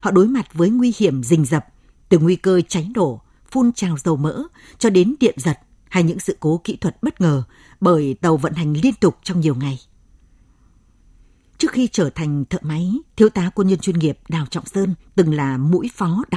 Họ đối mặt với nguy hiểm rình rập, từ nguy cơ cháy nổ, phun trào dầu mỡ cho đến điện giật hay những sự cố kỹ thuật bất ngờ bởi tàu vận hành liên tục trong nhiều ngày. Trước khi trở thành thợ máy, thiếu tá quân nhân chuyên nghiệp Đào Trọng Sơn từng là mũi phó